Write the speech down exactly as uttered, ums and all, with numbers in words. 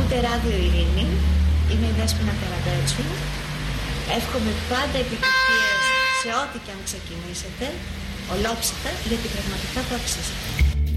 Ακούτε Ράδιο Ειρήνη, είμαι η Δέσποινα Καραγκάτσου. Εύχομαι πάντα επιτυχίες σε ό,τι και αν ξεκινήσετε, ολόψυχα, γιατί πραγματικά το αξίζετε.